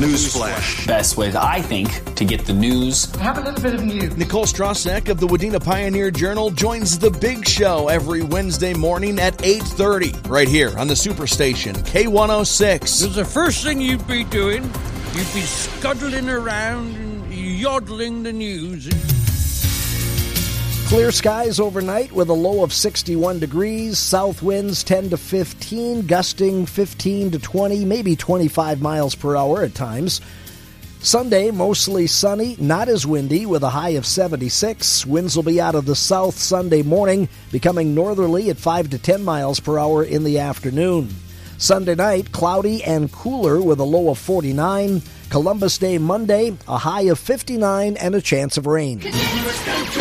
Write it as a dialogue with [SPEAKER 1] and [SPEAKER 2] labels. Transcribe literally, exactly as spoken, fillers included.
[SPEAKER 1] Newsflash.
[SPEAKER 2] Best way, I think, to get the news.
[SPEAKER 3] Have a little bit of news.
[SPEAKER 4] Nicole Strasek of the Wadena Pioneer Journal joins The Big Show every Wednesday morning at eight thirty, right here on the Superstation, K one oh six.
[SPEAKER 5] Because the first thing you'd be doing, you'd be scuttling around and yodeling the news.
[SPEAKER 6] Clear skies overnight with a low of sixty-one degrees, south winds ten to fifteen, gusting fifteen to twenty, maybe twenty-five miles per hour at times. Sunday, mostly sunny, not as windy, with a high of seventy-six. Winds will be out of the south Sunday morning, becoming northerly at five to ten miles per hour in the afternoon. Sunday night, cloudy and cooler with a low of forty-nine. Columbus Day Monday, a high of fifty-nine and a chance of rain.
[SPEAKER 7] Continuous